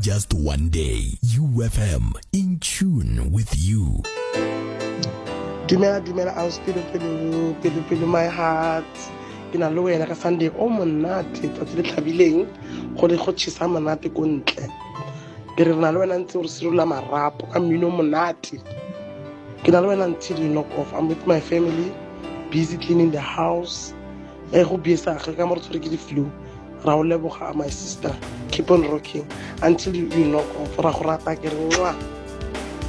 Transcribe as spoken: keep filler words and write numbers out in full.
just one day. U F M, in tune with you. Dumela dumela I was pelo pelo pelo pelo my heart. Ke na le wena ka Sunday o monate tsatsi le tlhabileng go le go tshisa monate ko ntle. Ke re na le wena ntse o re sirola marapo ka mmino monate. Ke na le wena until you knock off. I'm with my family, busy cleaning the house. E go biesa ga ka mo re tshwere ke di flu. Ra o leboga my sister. Keep on rocking until you, you knock off. Ra go rata ke re nwa.